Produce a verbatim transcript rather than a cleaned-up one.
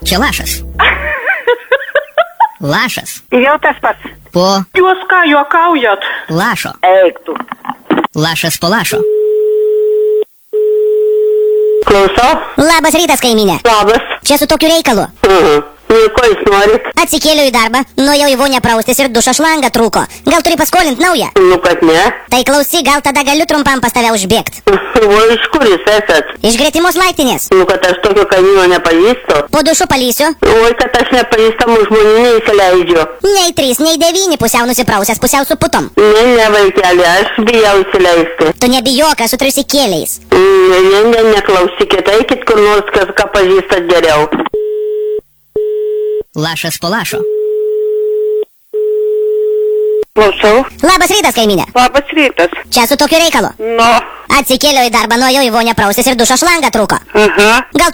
Čia lašas. Lašas. Jau tas pats. Po Jūs ką juokaujat? lašo. Eik tu. Lašas po lašo. Klausau? Labas rytas, kaimynė. Labas. Čia su tokiu reikalu. Mhm. Nu, ko jūs norit? Atsikėliau į darbą, nuėjau į vonę praustis ir dušo šlangą trūko. Gal turi paskolint naują? Nu, kad ne. Tai klausyk, gal tada galiu trumpam pas tave užbėgt. O iš kur jūs esat? Iš gretimos laiptinės. Nu, kad aš tokio kaimyno nepažįstu. Po dušu palysiu. Oi, kad aš nepažįstamų žmonių neįsileidžiu. Nei trys, nei devyni, pusiau nusiprausęs, pusiau su putom. Ne, ne, vaikeli, aš bijau įsileisti. Tu nebijok, esu triusikėliais. Ne, ne, ne, neklausykit, eikit kur nors, kas ką pažįstat geriau. Lašas po lašo. Klausau. Labas rytas, kaimynė. Labas rytas. Čia su tokiu reikalu. Nu. Atsikėliau į darbą, nuėjau į vonę praustis ir dušo šlangą trūko. Aha. Gal